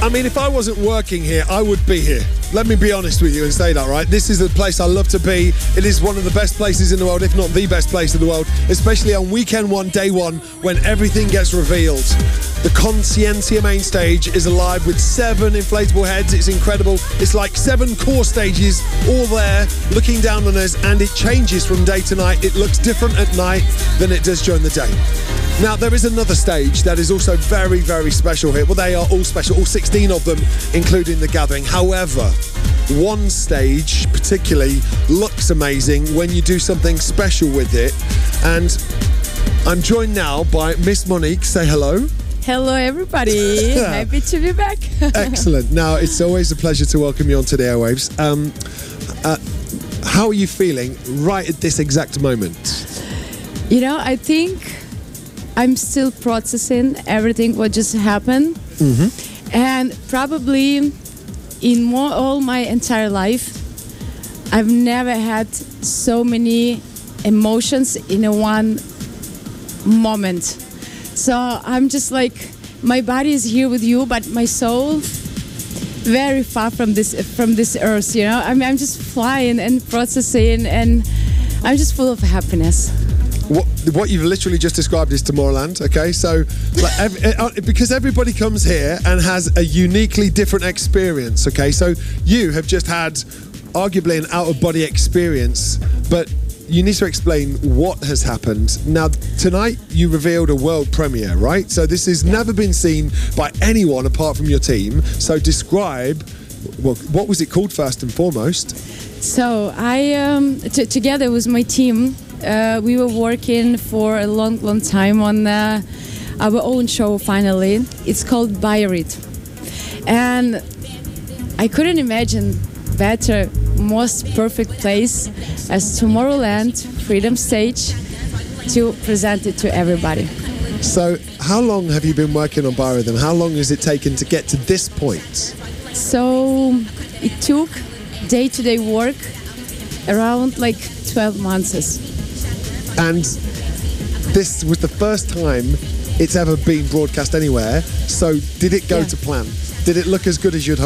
I mean, if I wasn't working here, I would be here. Let me be honest with you and say that, right? This is the place I love to be. It is one of the best places in the world, if not the best place in the world, especially on weekend one, day one, when everything gets revealed. The Conscientia main stage is alive with 7 inflatable heads. It's incredible. It's like 7 core stages all there looking down on us, and it changes from day to night. It looks different at night than it does during the day. Now, there is another stage that is also very, very special here. Well, they are all special, all 16 of them, including the gathering. However, one stage particularly looks amazing when you do something special with it. And I'm joined now by Miss Monique. Say hello. Hello, everybody. Happy to be back. Excellent. Now, it's always a pleasure to welcome you onto the airwaves. How are you feeling right at this exact moment? You know, I think I'm still processing everything what just happened. Mm-hmm. And probably in all my entire life, I've never had so many emotions in a one moment. So I'm just like, my body is here with you, but my soul very far from this earth, you know. I mean, I'm just flying and processing, and I'm just full of happiness. What you've literally just described is Tomorrowland, okay? So, because everybody comes here and has a uniquely different experience, okay? So you have just had arguably an out-of-body experience, but you need to explain what has happened. Now, tonight you revealed a world premiere, right? So this has never been seen by anyone apart from your team. So describe, well, what was it called first and foremost? So I, together with my team, we were working for a long, long time on our own show, finally. It's called Bayreuth. And I couldn't imagine better, most perfect place as Tomorrowland Freedom Stage to present it to everybody. So how long have you been working on Bayreuth, and how long has it taken to get to this point? So it took day-to-day work around like 12 months. And this was the first time it's ever been broadcast anywhere. So did it go to plan? Did it look as good as you'd hoped?